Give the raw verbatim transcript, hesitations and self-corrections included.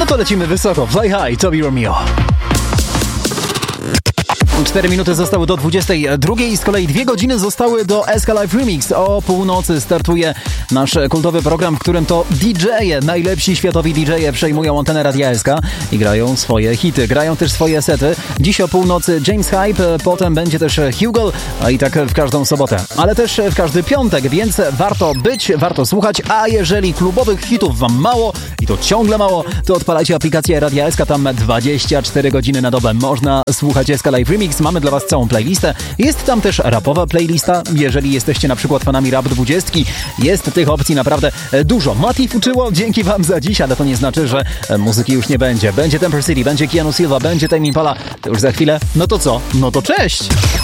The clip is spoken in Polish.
No to lecimy wysoko. Fly High, Toby Romeo. Cztery minuty zostały do dwudziestej drugiej, z kolei dwie godziny zostały do S K Live Remix. O północy startuje nasz kultowy program, w którym to D J-e, najlepsi światowi D J-e przejmują antenę Radia S K i grają swoje hity, grają też swoje sety. Dziś o północy James Hype, potem będzie też Hugo, a i tak w każdą sobotę, ale też w każdy piątek, więc warto być, warto słuchać, a jeżeli klubowych hitów wam mało i to ciągle mało, to odpalajcie aplikację Radia S K, tam dwadzieścia cztery godziny na dobę można słuchać S K Live Remix. Mamy dla was całą playlistę. Jest tam też rapowa playlista. Jeżeli jesteście na przykład fanami rap dwudziestki, jest tych opcji naprawdę dużo. Mati fuczyło, dzięki wam za dziś, ale to nie znaczy, że muzyki już nie będzie. Będzie Temper City, będzie Keanu Silva, będzie Tame Impala. To już za chwilę. No to co? No to cześć!